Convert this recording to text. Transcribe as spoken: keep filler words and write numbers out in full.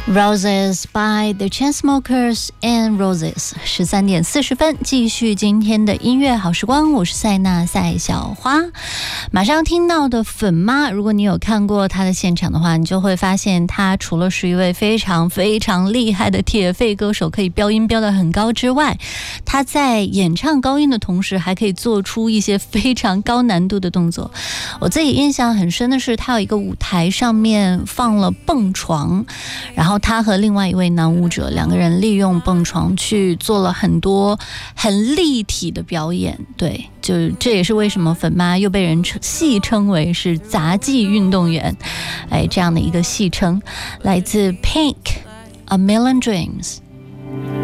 Roses by the Chainsmokers and Roses， 十三点四十分，继续今天的音乐好时光，我是赛娜赛小花。马上听到的粉妈，如果你有看过她的现场的话，你就会发现她除了是一位非常非常厉害的铁肺歌手，可以飙音飙得很高之外，她在演唱高音的同时，还可以做出一些非常高难度的动作。我自己印象很深的是，她有一个舞台上面放了蹦床，然后他和另外一位男舞者两个人利用蹦床去做了很多很立体的表演。对，就这也是为什么粉妈又被人戏称为是杂技运动员，哎，这样的一个戏称。来自 Pink A Million Dreams。